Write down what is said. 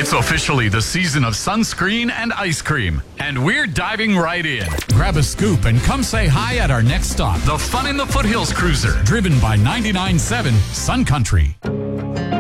It's officially the season of sunscreen and ice cream, and we're diving right in. Grab a scoop and come say hi at our next stop. The Fun in the Foothills Cruiser, Driven by 99.7 Sun Country.